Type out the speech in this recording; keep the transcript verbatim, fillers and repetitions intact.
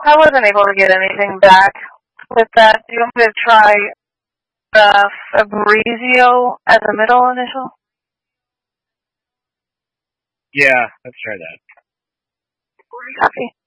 I wasn't able to get anything back with that. Do you want me to try uh, Fabrizio as a middle initial? Yeah, let's try that. Copy.